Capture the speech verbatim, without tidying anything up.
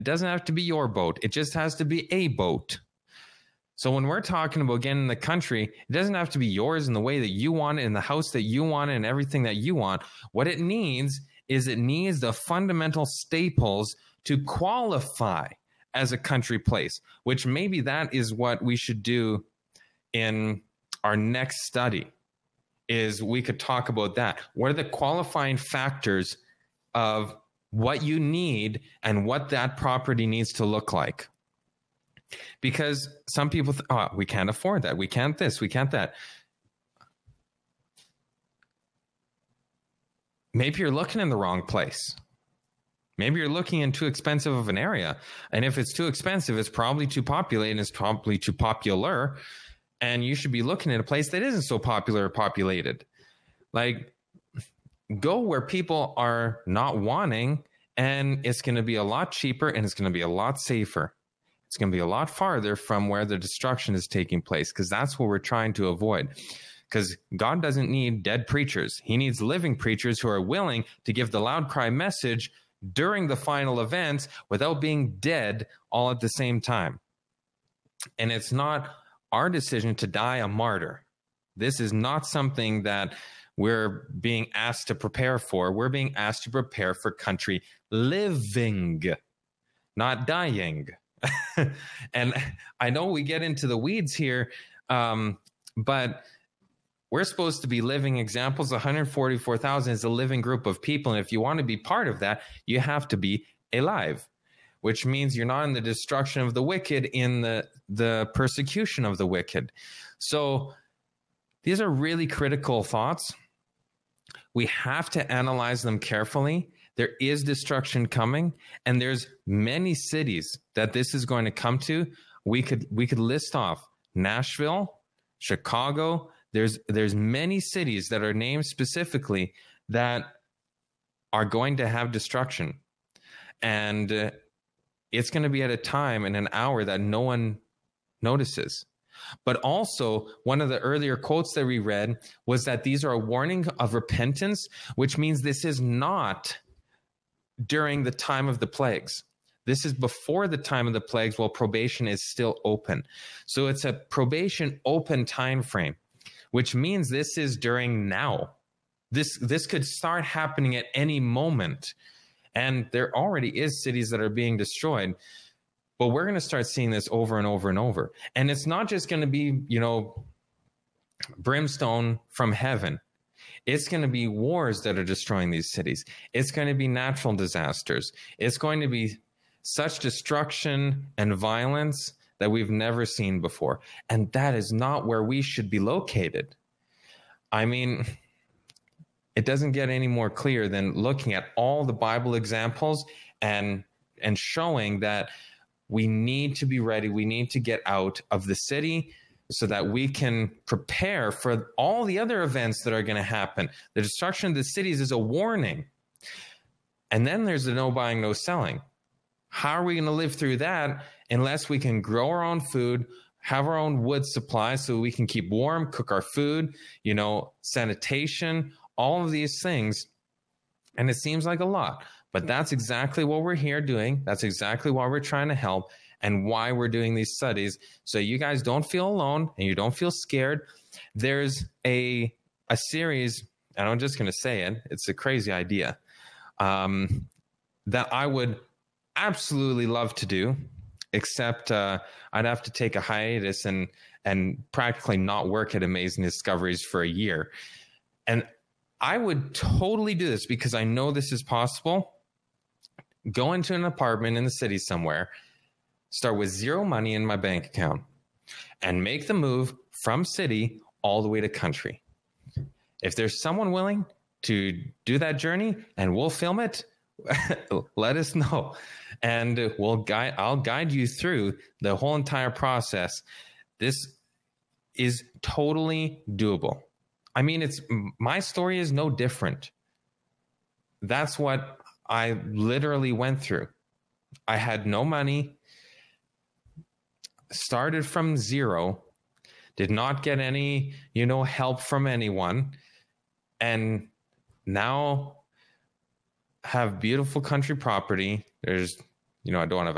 It doesn't have to be your boat. It just has to be a boat. So when we're talking about getting in the country, it doesn't have to be yours in the way that you want it, in the house that you want it, and everything that you want. What it needs is it needs the fundamental staples to qualify as a country place, which maybe that is what we should do in our next study, is we could talk about that. What are the qualifying factors of what you need and what that property needs to look like? Because some people, th- oh, we can't afford that. We can't this, we can't that. Maybe you're looking in the wrong place. Maybe you're looking in too expensive of an area. And if it's too expensive, it's probably too populated and it's probably too popular. And you should be looking at a place that isn't so popular or populated. Like, go where people are not wanting, and it's going to be a lot cheaper and it's going to be a lot safer. It's going to be a lot farther from where the destruction is taking place, because that's what we're trying to avoid. Because God doesn't need dead preachers. He needs living preachers who are willing to give the loud cry message during the final events without being dead all at the same time. And it's not our decision to die a martyr. This is not something that we're being asked to prepare for. We're being asked to prepare for country living, not dying. And I know we get into the weeds here, um, but we're supposed to be living examples. one hundred forty-four thousand is a living group of people. And if you want to be part of that, you have to be alive, which means you're not in the destruction of the wicked, in the, the persecution of the wicked. So these are really critical thoughts. We have to analyze them carefully. There is destruction coming, and there's many cities that this is going to come to. We could we could list off Nashville, Chicago. There's there's many cities that are named specifically that are going to have destruction, and uh, it's going to be at a time and an hour that no one notices. But also, one of the earlier quotes that we read was that these are a warning of repentance, which means this is not during the time of the plagues. This is before the time of the plagues, while probation is still open. So it's a probation open time frame, which means this is during now. This, this could start happening at any moment. And there already is cities that are being destroyed. But we're going to start seeing this over and over and over. And it's not just going to be, you know, brimstone from heaven. It's going to be wars that are destroying these cities. It's going to be natural disasters. It's going to be such destruction and violence that we've never seen before. And that is not where we should be located. I mean, it doesn't get any more clear than looking at all the Bible examples and and showing that we need to be ready. We need to get out of the city so that we can prepare for all the other events that are going to happen. The destruction of the cities is a warning. And then there's the no buying, no selling. How are we going to live through that unless we can grow our own food, have our own wood supply so we can keep warm, cook our food, you know, sanitation, all of these things. And it seems like a lot. But that's exactly what we're here doing. That's exactly why we're trying to help and why we're doing these studies. So you guys don't feel alone and you don't feel scared. There's a a series, and I'm just going to say it. It's a crazy idea um, that I would absolutely love to do, except uh, I'd have to take a hiatus and and practically not work at Amazing Discoveries for a year. And I would totally do this because I know this is possible. Go into an apartment in the city somewhere, start with zero money in my bank account, and make the move from city all the way to country. If there's someone willing to do that journey and we'll film it, let us know. And we'll guide, I'll guide you through the whole entire process. This is totally doable. I mean, it's my story is no different. That's what I literally went through. I had no money, started from zero, did not get any, you know, help from anyone, and now have beautiful country property. There's, you know, I don't have